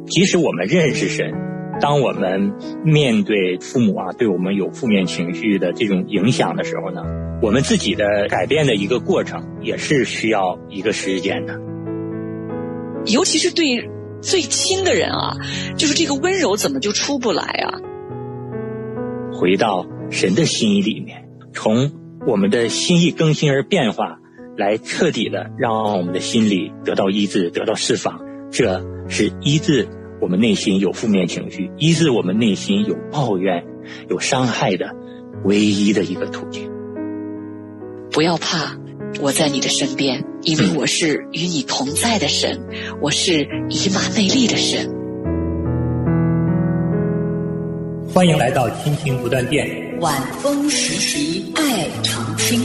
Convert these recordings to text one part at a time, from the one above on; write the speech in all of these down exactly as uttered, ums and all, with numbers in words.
即使我们认识神，当我们面对父母啊对我们有负面情绪的这种影响的时候呢，我们自己的改变的一个过程也是需要一个时间的。 尤其是对最亲的人啊，就是这个温柔怎么就出不来啊？ 回到神的心意里面，从我们的心意更新而变化，来彻底的让我们的心里得到医治，得到释放。这是医治我们内心有负面情绪，医治我们内心有抱怨有伤害的唯一的一个途径。 不要怕，我在你的身边，因为我是与你同在的神，我是以马内利的神。 欢迎来到亲情不断电， 晚风习习，爱常青。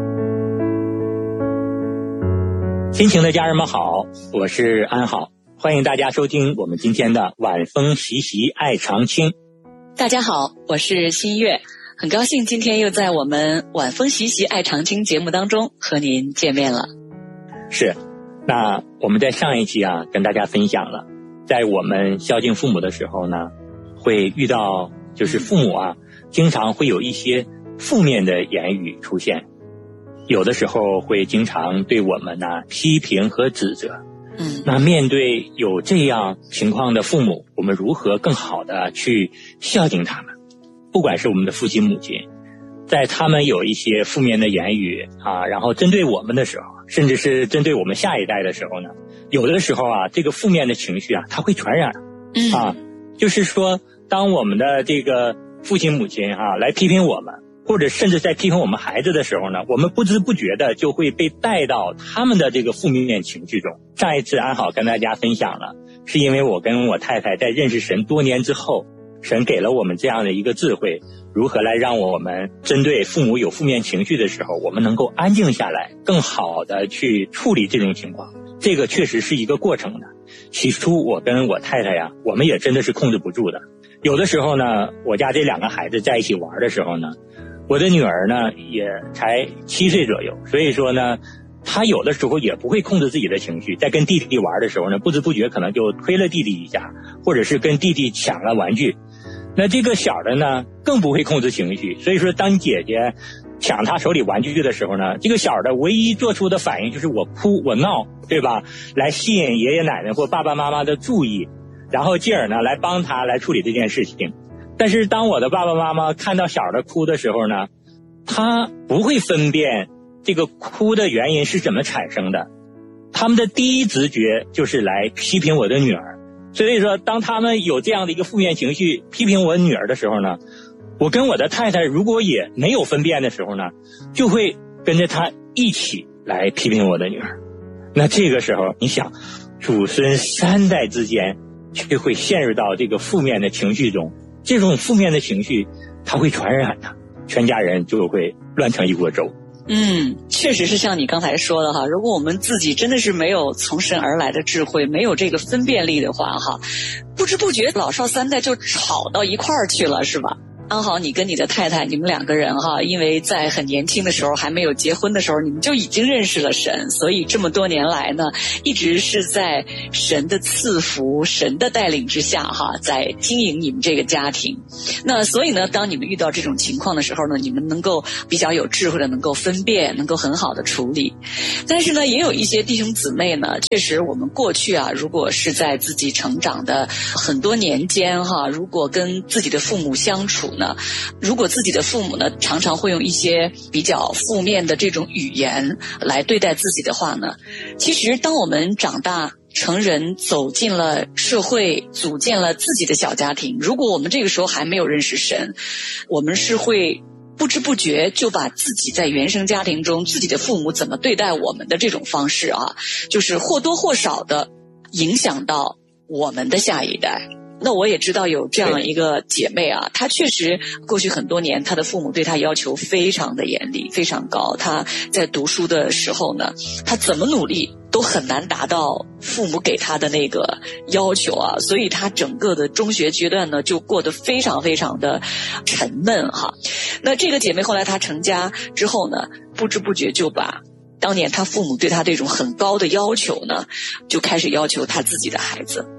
亲情的家人们好，我是安好，欢迎大家收听我们今天的晚风习习，爱常青。 大家好，我是新月，很高兴今天又在我们晚风习习，爱常青节目当中和您见面了。 是，那我们在上一期啊跟大家分享了，在我们孝敬父母的时候呢，会遇到就是父母啊经常会有一些负面的言语出现，有的时候会经常对我们呢批评和指责。 嗯， 那面对有这样情况的父母，我们如何更好的去孝敬他们？不管是我们的父亲母亲，在他们有一些负面的言语啊，然后针对我们的时候，甚至是针对我们下一代的时候呢，有的时候啊，这个负面的情绪啊，它会传染。 嗯啊，就是说，当我们的这个父亲母亲啊来批评我们，或者甚至在批评我们孩子的时候呢，我们不知不觉的就会被带到他们的这个负面情绪中。上一次安好跟大家分享了，是因为我跟我太太在认识神多年之后，神给了我们这样的一个智慧，如何来让我们针对父母有负面情绪的时候，我们能够安静下来，更好的去处理这种情况。这个确实是一个过程的。起初我跟我太太呀，我们也真的是控制不住的。有的时候呢，我家这两个孩子在一起玩的时候呢，我的女儿呢也才七岁左右，所以说呢，她有的时候也不会控制自己的情绪，在跟弟弟玩的时候呢，不知不觉可能就推了弟弟一下，或者是跟弟弟抢了玩具。那这个小的呢更不会控制情绪，所以说当姐姐抢他手里玩具的时候呢，这个小的唯一做出的反应就是我哭我闹，对吧？来吸引爷爷奶奶或爸爸妈妈的注意，然后进而呢来帮他来处理这件事情。但是当我的爸爸妈妈看到小的哭的时候呢，他不会分辨这个哭的原因是怎么产生的，他们的第一直觉就是来批评我的女儿。所以说当他们有这样的一个负面情绪批评我女儿的时候呢，我跟我的太太如果也没有分辨的时候呢，就会跟着她一起来批评我的女儿。那这个时候你想，祖孙三代之间就会陷入到这个负面的情绪中，这种负面的情绪它会传染的，全家人就会乱成一锅粥。 嗯，确实是像你刚才说的哈，如果我们自己真的是没有从神而来的智慧，没有这个分辨力的话哈，不知不觉老少三代就吵到一块儿去了，是吧？安好，你跟你的太太，你们两个人哈，因为在很年轻的时候，还没有结婚的时候，你们就已经认识了神，所以这么多年来呢，一直是在神的赐福、神的带领之下哈，在经营你们这个家庭。那所以呢，当你们遇到这种情况的时候呢，你们能够比较有智慧的能够分辨，能够很好的处理。但是呢，也有一些弟兄姊妹呢，确实我们过去啊，如果是在自己成长的很多年间哈，如果跟自己的父母相处呢，如果自己的父母呢常常会用一些比较负面的这种语言来对待自己的话呢，其实当我们长大成人走进了社会，组建了自己的小家庭，如果我们这个时候还没有认识神，我们是会不知不觉就把自己在原生家庭中自己的父母怎么对待我们的这种方式啊，就是或多或少的影响到我们的下一代。那我也知道有这样一个姐妹啊，她确实过去很多年她的父母对她要求非常的严厉，非常高。她在读书的时候呢，她怎么努力都很难达到父母给她的那个要求啊，所以她整个的中学阶段呢就过得非常非常的沉闷哈。那这个姐妹后来她成家之后呢，不知不觉就把当年她父母对她这种很高的要求呢，就开始要求她自己的孩子。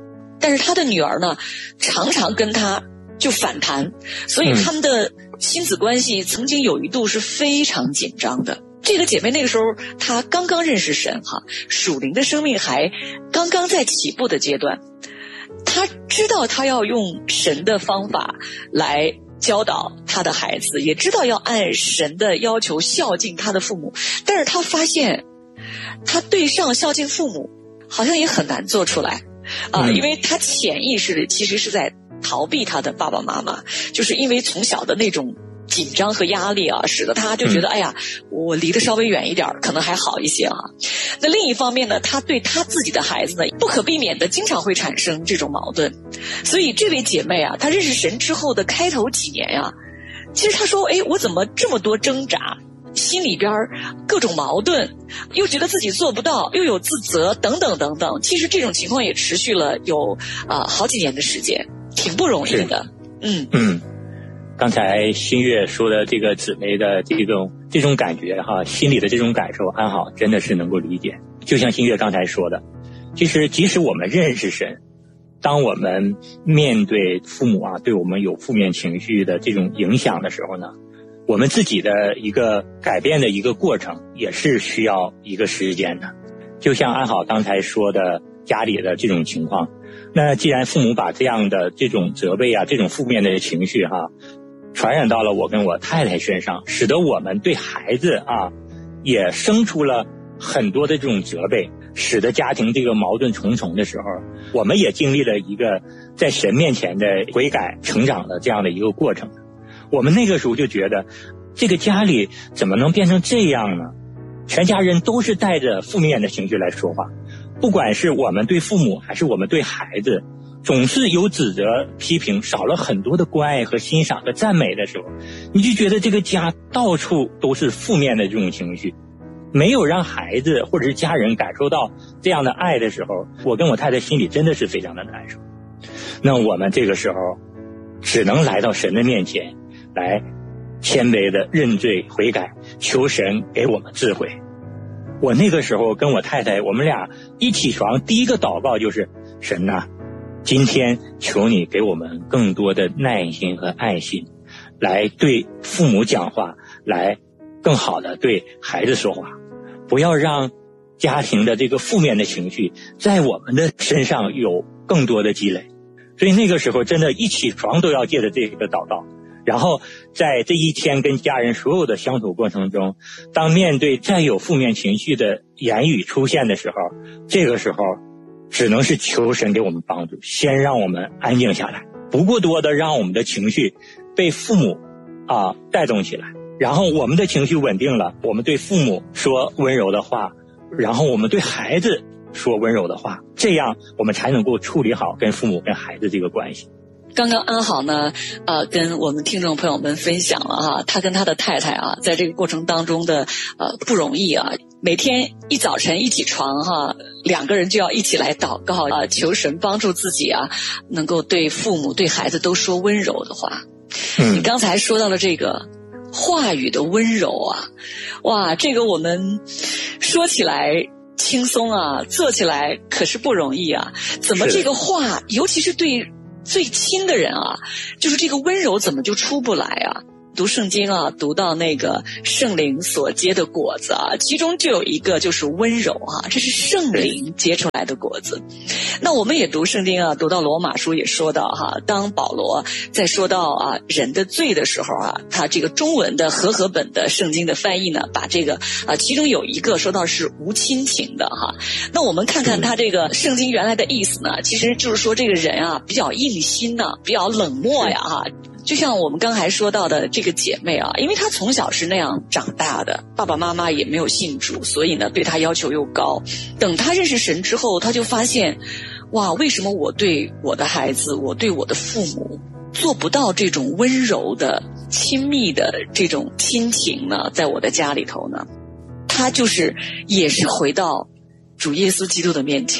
但是他的女儿呢，常常跟他就反弹，所以他们的亲子关系曾经有一度是非常紧张的。这个姐妹那个时候她刚刚认识神哈，属灵的生命还刚刚在起步的阶段，她知道她要用神的方法来教导她的孩子，也知道要按神的要求孝敬她的父母，但是她发现她对上孝敬父母好像也很难做出来啊、呃，因为她潜意识里其实是在逃避他的爸爸妈妈，就是因为从小的那种紧张和压力啊，使得他就觉得、嗯、哎呀，我离得稍微远一点可能还好一些啊。那另一方面呢，他对他自己的孩子呢，不可避免的经常会产生这种矛盾。所以这位姐妹啊，她认识神之后的开头几年呀、啊，其实她说，哎，我怎么这么多挣扎，心里边各种矛盾，又觉得自己做不到，又有自责等等等等。其实这种情况也持续了有啊、呃、好几年的时间。挺不容易的，嗯嗯，刚才新月说的这个姊妹的这种这种感觉哈，心里的这种感受，安好真的是能够理解。就像新月刚才说的，其实即使我们认识神，当我们面对父母啊对我们有负面情绪的这种影响的时候呢，我们自己的一个改变的一个过程也是需要一个时间的。就像安好刚才说的家里的这种情况，那既然父母把这样的这种责备啊，这种负面的情绪哈、啊，传染到了我跟我太太身上，使得我们对孩子啊，也生出了很多的这种责备，使得家庭这个矛盾重重的时候，我们也经历了一个在神面前的悔改成长的这样的一个过程。我们那个时候就觉得，这个家里怎么能变成这样呢？全家人都是带着负面的情绪来说话。不管是我们对父母还是我们对孩子，总是有指责批评，少了很多的关爱和欣赏和赞美的时候，你就觉得这个家到处都是负面的这种情绪，没有让孩子或者是家人感受到这样的爱的时候，我跟我太太心里真的是非常的难受。那我们这个时候只能来到神的面前，来谦卑的认罪悔改，求神给我们智慧。我那个时候跟我太太，我们俩一起床第一个祷告就是，神啊，今天求你给我们更多的耐心和爱心，来对父母讲话，来更好的对孩子说话，不要让家庭的这个负面的情绪在我们的身上有更多的积累。所以那个时候真的一起床都要借着这个祷告。然后在这一天跟家人所有的相处过程中，当面对再有负面情绪的言语出现的时候，这个时候只能是求神给我们帮助，先让我们安静下来，不过多的让我们的情绪被父母啊带动起来，然后我们的情绪稳定了，我们对父母说温柔的话，然后我们对孩子说温柔的话，这样我们才能够处理好跟父母跟孩子这个关系。 刚刚安好呢，呃，跟我们听众朋友们分享了哈，他跟他的太太啊，在这个过程当中的呃不容易啊，每天一早晨一起床哈，两个人就要一起来祷告啊，求神帮助自己啊，能够对父母对孩子都说温柔的话。嗯，你刚才说到了这个话语的温柔啊，哇，这个我们说起来轻松啊，做起来可是不容易啊。怎么这个话，尤其是对最亲的人啊，就是这个温柔怎么就出不来啊？读圣经啊，读到那个圣灵所结的果子啊，其中就有一个就是温柔啊，这是圣灵结出来的果子。那我们也读圣经啊，读到罗马书也说到哈，当保罗在说到啊人的罪的时候啊，他这个中文的和合本的圣经的翻译呢，把这个啊其中有一个说到是无亲情的哈。那我们看看他这个圣经原来的意思呢，其实就是说这个人啊比较硬心呢、啊，比较冷漠呀哈。就像我们刚才说到的这个姐妹啊，因为她从小是那样长大的，爸爸妈妈也没有信主，所以呢对她要求又高。等她认识神之后，她就发现，哇，为什么我对我的孩子，我对我的父母做不到这种温柔的亲密的这种亲情呢？在我的家里头呢，她就是也是回到主耶稣基督的面前，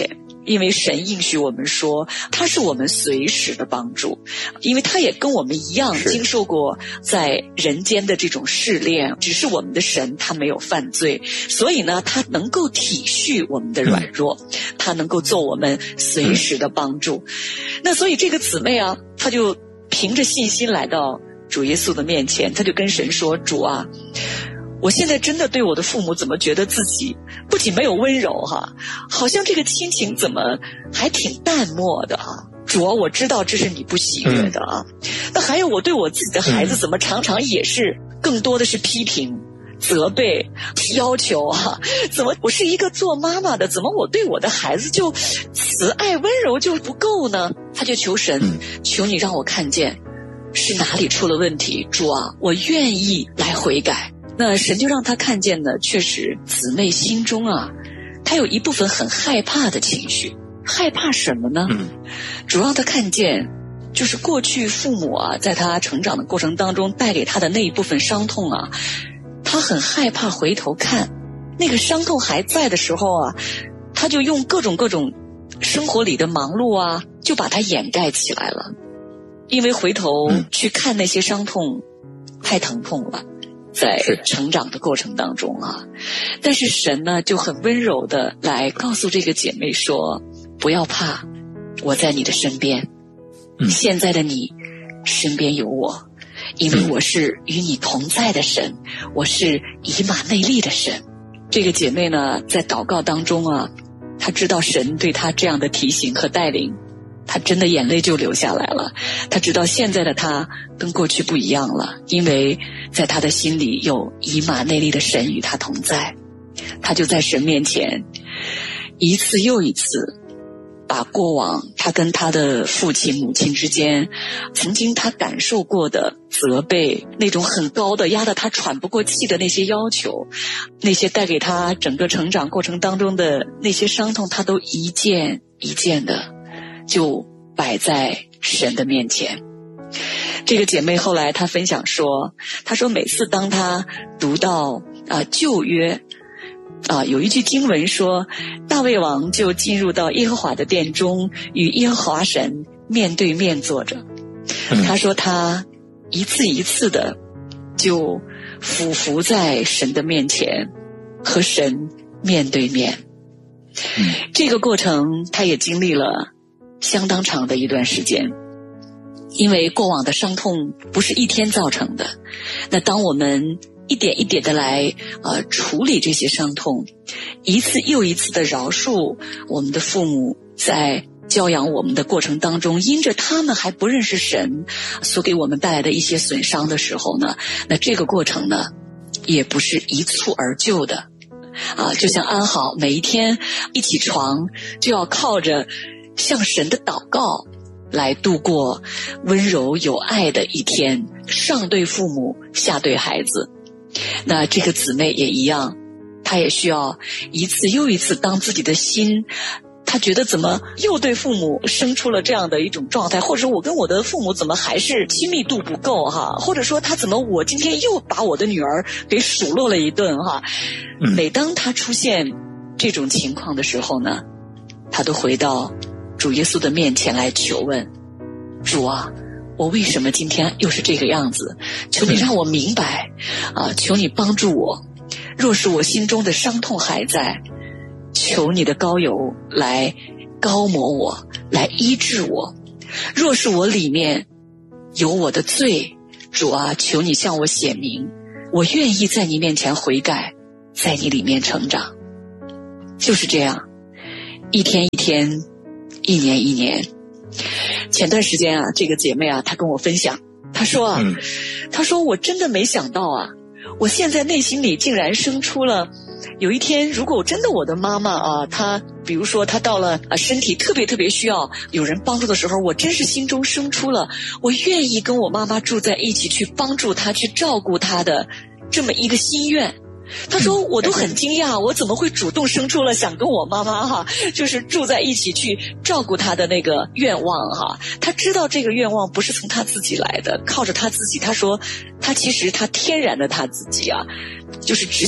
因为神应许我们说他是我们随时的帮助，因为他也跟我们一样经受过在人间的这种试炼，只是我们的神他没有犯罪，所以呢他能够体恤我们的软弱，他能够做我们随时的帮助。那所以这个姊妹啊，她就凭着信心来到主耶稣的面前，她就跟神说，主啊，我现在真的对我的父母怎么觉得自己不仅没有温柔哈，好像这个亲情怎么还挺淡漠的啊。主啊，我知道这是你不喜悦的啊。嗯、那还有我对我自己的孩子怎么常常也是更多的是批评、责备、要求啊？怎么我是一个做妈妈的，怎么我对我的孩子就慈爱温柔就不够呢？他就求神，求你让我看见是哪里出了问题。主啊，我愿意来悔改。那神就让他看见呢，确实姊妹心中啊，他有一部分很害怕的情绪。害怕什么呢？嗯、主让他看见就是过去父母啊在他成长的过程当中带给他的那一部分伤痛啊，他很害怕回头看那个伤痛还在的时候啊，他就用各种各种生活里的忙碌啊就把它掩盖起来了，因为回头去看那些伤痛太疼痛了，在成长的过程当中啊，但是神呢就很温柔的来告诉这个姐妹说，不要怕，我在你的身边，嗯、现在的你身边有我，因为我是与你同在的神，我是以马内利的神。这个姐妹呢在祷告当中啊，她知道神对她这样的提醒和带领，她真的眼泪就流下来了。她知道现在的她跟过去不一样了，因为在她的心里有以马内利的神与她同在。她就在神面前一次又一次把过往他跟他的父亲母亲之间曾经他感受过的责备，那种很高的压得他喘不过气的那些要求，那些带给他整个成长过程当中的那些伤痛，他都一件一件的就摆在神的面前。这个姐妹后来她分享说，她说每次当她读到啊、呃、旧约啊，有一句经文说，大卫王就进入到耶和华的殿中，与耶和华神面对面坐着。他说他一次一次的就俯伏在神的面前，和神面对面。这个过程他也经历了相当长的一段时间，因为过往的伤痛不是一天造成的。那当我们一点一点的来呃处理这些伤痛，一次又一次的饶恕我们的父母在教养我们的过程当中，因着他们还不认识神所给我们带来的一些损伤的时候呢，那这个过程呢也不是一蹴而就的啊。就像安好每一天一起床就要靠着向神的祷告来度过温柔有爱的一天，上对父母下对孩子。那这个姊妹也一样，她也需要一次又一次当自己的心她觉得怎么又对父母生出了这样的一种状态，或者说我跟我的父母怎么还是亲密度不够哈，或者说她怎么我今天又把我的女儿给数落了一顿哈。每当她出现这种情况的时候呢，她都回到主耶稣的面前来求问，主啊，我为什么今天又是这个样子？求你让我明白啊！求你帮助我。若是我心中的伤痛还在，求你的膏油来膏抹我，来医治我。若是我里面有我的罪，主啊，求你向我显明，我愿意在你面前悔改，在你里面成长。就是这样，一天一天，一年一年。前段时间啊，这个姐妹啊，她跟我分享，她说啊，嗯、她说我真的没想到啊，我现在内心里竟然生出了，有一天如果真的我的妈妈啊，她比如说她到了啊身体特别特别需要有人帮助的时候，我真是心中生出了我愿意跟我妈妈住在一起，去帮助她，去照顾她的这么一个心愿。他说我都很惊讶，我怎么会主动生出了想跟我妈妈哈，就是住在一起去照顾她的那个愿望哈。他知道这个愿望不是从他自己来的，靠着他自己。他说他其实他天然的他自己啊，就是只想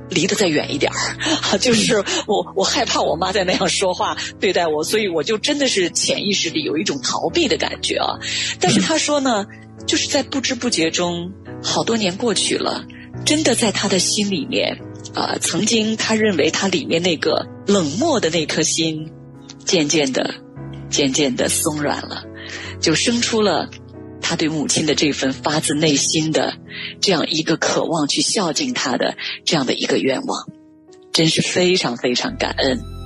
离得再远一点儿，就是我我害怕我妈再那样说话对待我，所以我就真的是潜意识里有一种逃避的感觉啊。但是他说呢，就是在不知不觉中，好多年过去了，真的在他的心里面啊、呃，曾经他认为他里面那个冷漠的那颗心，渐渐的渐渐的松软了，就生出了他对母亲的这份发自内心的这样一个渴望去孝敬他的这样的一个愿望，真是非常非常感恩。